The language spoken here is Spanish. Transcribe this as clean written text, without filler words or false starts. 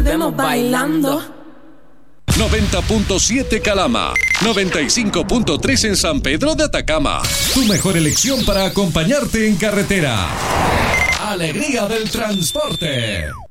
vemos bailando. 90.7 Calama, 95.3 en San Pedro de Atacama. Tu mejor elección para acompañarte en carretera. Alegría del transporte.